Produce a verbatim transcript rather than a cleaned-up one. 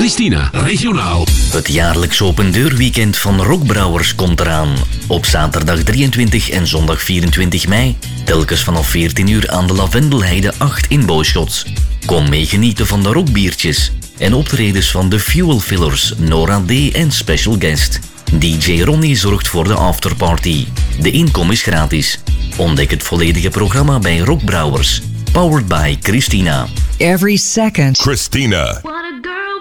Christina, regionaal. Het jaarlijks opendeurweekend van Rockbrouwers komt eraan. Op zaterdag drieëntwintig en zondag vierentwintig mei, telkens vanaf veertien uur aan de Lavendelheide acht in Boschot. Kom mee genieten van de rockbiertjes en optredens van de Fuel Fillers, Nora D en special guest. D J Ronnie zorgt voor de afterparty. De inkom is gratis. Ontdek het volledige programma bij Rockbrouwers. Powered by Christina. Every second. Christina.